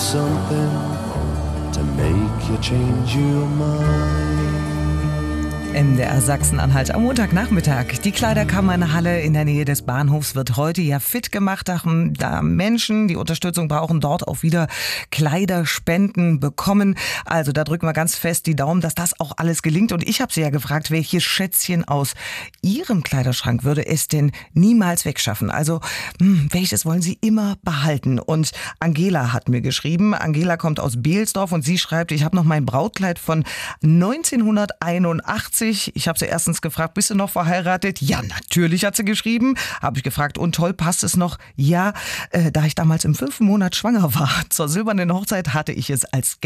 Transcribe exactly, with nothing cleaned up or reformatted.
something to make you change your mind. M D R Sachsen-Anhalt am Montagnachmittag. Die Kleiderkammernhalle in der Nähe des Bahnhofs wird heute ja fit gemacht, da Menschen, die Unterstützung brauchen, dort auch wieder Kleiderspenden bekommen. Also da drücken wir ganz fest die Daumen, dass das auch alles gelingt. Und ich habe Sie ja gefragt, welches Schätzchen aus Ihrem Kleiderschrank würde es denn niemals wegschaffen? Also hm, welches wollen Sie immer behalten? Und Angela hat mir geschrieben, Angela kommt aus Behlsdorf und sie schreibt, ich habe noch mein Brautkleid von neunzehnhunderteinundachtzig. Ich habe sie erstens gefragt, bist du noch verheiratet? Ja, natürlich, hat sie geschrieben. Habe ich gefragt, und toll, passt es noch? Ja, äh, da ich damals im fünften Monat schwanger war. Zur silbernen Hochzeit hatte ich es als